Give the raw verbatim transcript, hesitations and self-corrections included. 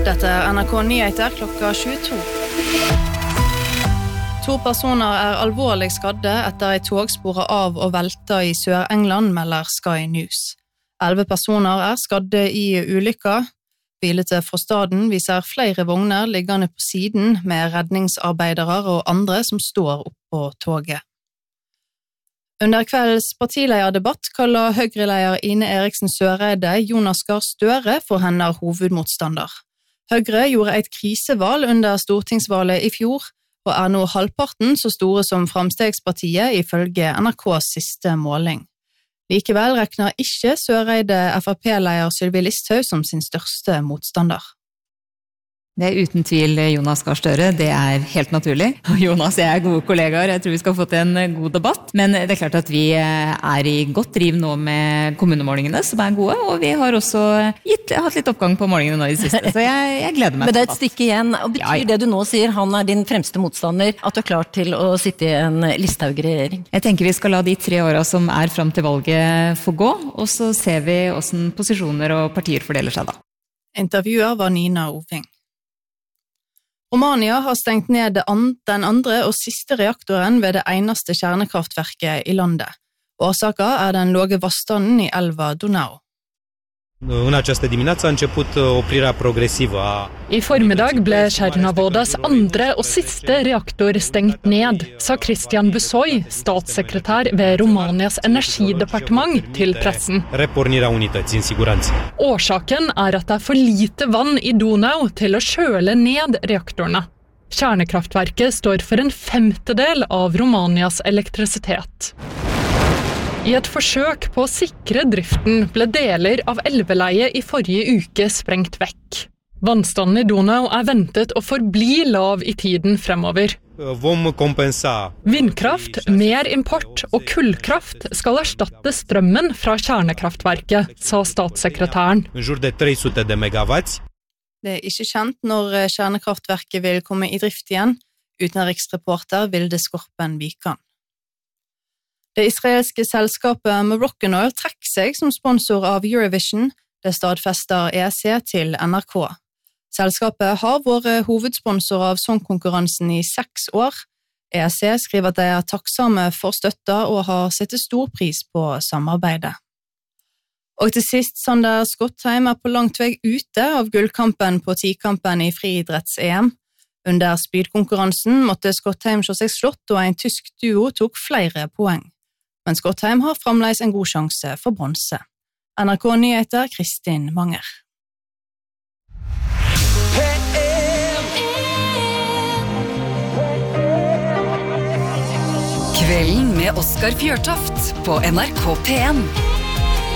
Dette er N R K Nyheter klokka tjueto. To personer er alvorlig skadde etter et tog sporet av og velta i Sør-England, melder Sky News. Elleve personer er skadde i ulykka. Bildet fra staden viser flere vogner liggende på siden med redningsarbeidere og andre som står opp på toget. Under kveldens partileierdebatt kaller Høyre-leder Ine Eriksen Søreide Jonas Gahr Støre for hennes hovedmotstander. Høyre gjorde et krisevalg under stortingsvalget i fjor, og er nå halvparten så store som Framstegspartiet ifølge N R K's siste måling. Likevel rekner ikke Søreide F R P-leder Sylvi Listhaug som sin største motstander. Det er uten tvil Jonas Gahr Støre, det er helt naturlig. Jonas og jeg er gode kollegaer, jeg tror vi skal få til en god debatt. Men det er klart at vi er i godt driv nå med kommunemålingene, som er gode, og vi har også gitt, hatt litt oppgang på målingene nå i det siste, så jeg, jeg gleder meg. Men det er et stykke igjen, og betyr ja, ja. Det du nå sier, han er din fremste motstander, at du er klar til å sitte i en Listhaug-regjering? Jeg tenker vi skal la de tre årene som er frem til valget få gå, og så ser vi hvordan posisjoner og partier fordeler seg da. Intervjuer var Nina Oving. Romania har stengt ned den andre og siste reaktoren ved det eneste kjernekraftverket i landet. Årsaken er den lave vannstanden i elva Donau. În această dimineață a început oprirea progresivă a... I formiddag ble Chernavodas andre og siste reaktor stengt ned, sa Christian Busoy, statssekretær ved Romanias energidepartement, til pressen. Repornirea unității în siguranță. Årsaken er at det er for lite vann i Donau til å kjøle ned reaktorene. Kjernekraftverket står for en femtedel av Romanias elektrisitet. I et forsøk på å sikre driften ble deler av elveleiet i forrige uke sprengt vekk. Vannstanden i Donau er ventet å forbli lav i tiden fremover. Vom kompensa. Vindkraft, mer import og kullkraft skal erstatte strømmen fra kjernekraftverket, sa statssekretæren. În jur de trei sute de megawatts. Det er ikke kjent når kjernekraftverket vil komme i drift igjen. Utenriksreporter Vilde Skorpen Vikan. Det israelske selskapet Moroccan Oil trekker seg som sponsor av Eurovision, det stadfester E S C til N R K. Selskapet har vært hovedsponsor av sangkonkurransen i seks år. E S C skriver at de er takksomme for støtta og har satt stor pris på samarbeidet. Og til sist, Sander Skottheim er på langt vei ute av gullkampen på tikampen i friidretts-E M. Under spydkonkurransen måtte Skottheim se seg slått, og en tysk duo tok flere poeng. Men Skottheim har fremdeles en god sjanse for bronse. N R K Nyheter, Kristin Manger. Kvelden med Oskar Fjørtoft på N R K P en.